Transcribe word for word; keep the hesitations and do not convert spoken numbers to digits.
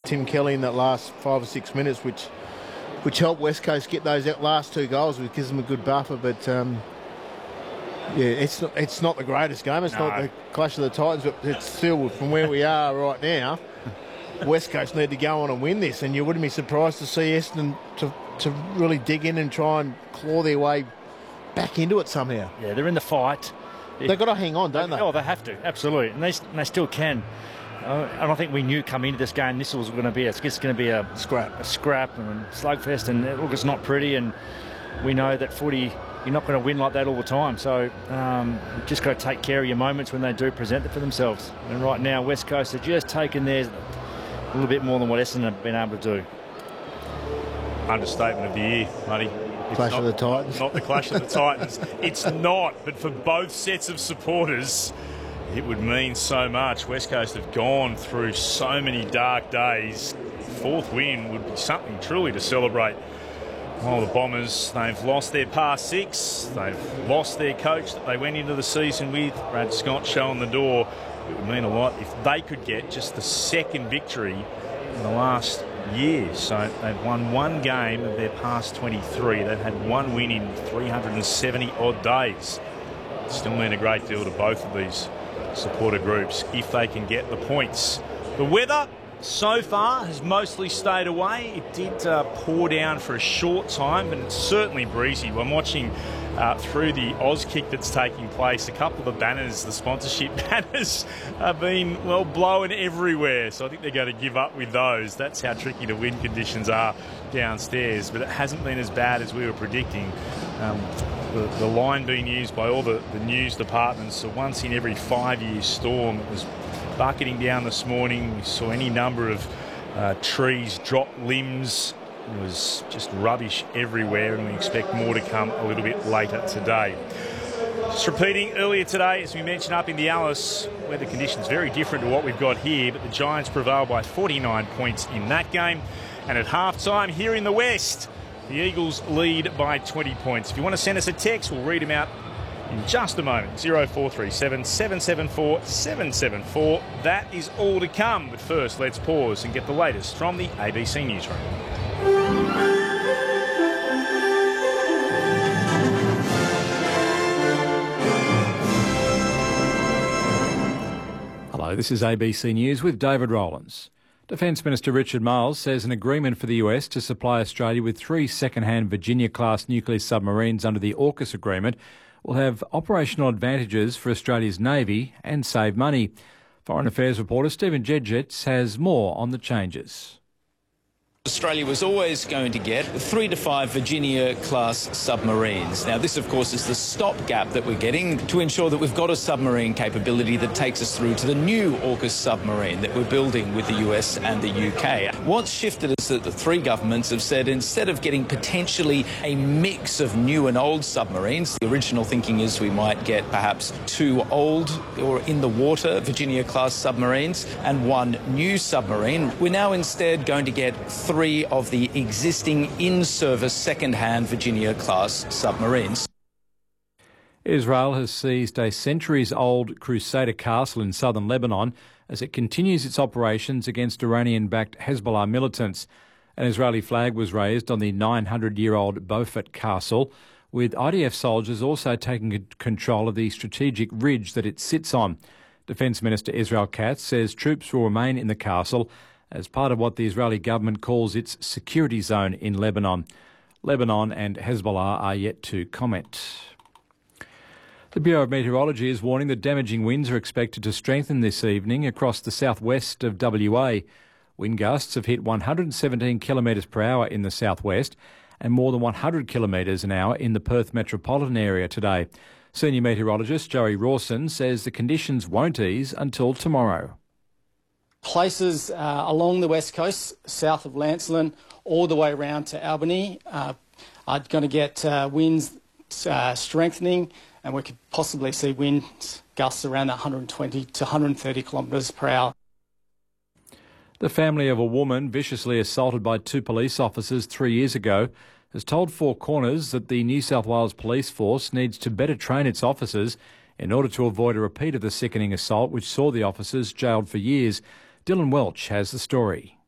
Tim Kelly in that last five or six minutes, which which helped West Coast get those last two goals, which gives them a good buffer. But um, yeah, it's not, it's not the greatest game. It's No. not the clash of the Titans, but it's still, from where we are right now, West Coast need to go on and win this, and you wouldn't be surprised to see Essendon to to really dig in and try and claw their way back into it somehow. Yeah, they're in the fight. They've got to hang on, don't they? Oh, they have to, absolutely, and they, and they still can. Uh, and I think we knew coming into this game this was going to be a, it's just going to be a Scrap. a scrap and slugfest, and it, look, it's not pretty, and we know that footy, you're not going to win like that all the time. So um, you've just got to take care of your moments when they do present it for themselves. And right now, West Coast are just taking theirs a little bit more than what Essendon have been able to do. Understatement of the year, Muddy. It's Clash not, of the Titans. Not the clash of the Titans. It's not, but for both sets of supporters, it would mean so much. West Coast have gone through so many dark days. Fourth win would be something truly to celebrate. While the Bombers, they've lost their past six. They've lost their coach that they went into the season with. Brad Scott showing the door. It would mean a lot if they could get just the second victory in the last year. So they've won one game of their past twenty-three. They've had one win in three hundred seventy odd days. Still mean a great deal to both of these supporter groups if they can get the points. The weather so far has mostly stayed away. It did uh, pour down for a short time, but it's certainly breezy. I'm watching uh, through the Auskick that's taking place. A couple of the banners, the sponsorship banners, have been, well, blowing everywhere. So I think they're going to give up with those. That's how tricky the wind conditions are downstairs. But it hasn't been as bad as we were predicting. Um, the, the line being used by all the, the news departments, so once in every five-year storm, it was bucketing down this morning. We saw any number of uh, trees drop limbs. It was just rubbish everywhere, and we expect more to come a little bit later today. Just repeating, earlier today, as we mentioned up in the Alice, weather conditions very different to what we've got here, but the Giants prevail by forty-nine points in that game. And at half-time here in the West, the Eagles lead by twenty points. If you want to send us a text, we'll read them out in just a moment. zero four three seven, seven seven four, seven seven four. That is all to come. But first, let's pause and get the latest from the A B C Newsroom. Hello, this is A B C News with David Rowlands. Defence Minister Richard Marles says an agreement for the U S to supply Australia with three second-hand Virginia-class nuclear submarines under the AUKUS agreement will have operational advantages for Australia's Navy and save money. Foreign Affairs reporter Stephen Jedgetz has more on the changes. Australia was always going to get three to five Virginia-class submarines. Now, this, of course, is the stopgap that we're getting to ensure that we've got a submarine capability that takes us through to the new AUKUS submarine that we're building with the U S and the U K. What's shifted is that the three governments have said instead of getting potentially a mix of new and old submarines, the original thinking is we might get perhaps two old or in-the-water Virginia-class submarines and one new submarine. We're now instead going to get three of the existing in-service second-hand Virginia-class submarines. Israel has seized a centuries-old Crusader castle in southern Lebanon as it continues its operations against Iranian-backed Hezbollah militants. An Israeli flag was raised on the nine hundred year old Beaufort castle, with I D F soldiers also taking control of the strategic ridge that it sits on. Defence Minister Israel Katz says troops will remain in the castle as part of what the Israeli government calls its security zone in Lebanon. Lebanon and Hezbollah are yet to comment. The Bureau of Meteorology is warning that damaging winds are expected to strengthen this evening across the southwest of W A. Wind gusts have hit one hundred seventeen kilometres per hour in the southwest and more than one hundred kilometres an hour in the Perth metropolitan area today. Senior meteorologist Joey Rawson says the conditions won't ease until tomorrow. Places uh, along the west coast, south of Lancelin, all the way around to Albany, uh, are going to get uh, winds uh, strengthening, and we could possibly see wind gusts around one hundred twenty to one hundred thirty kilometres per hour. The family of a woman viciously assaulted by two police officers three years ago has told Four Corners that the New South Wales Police Force needs to better train its officers in order to avoid a repeat of the sickening assault which saw the officers jailed for years. Dylan Welch has the story.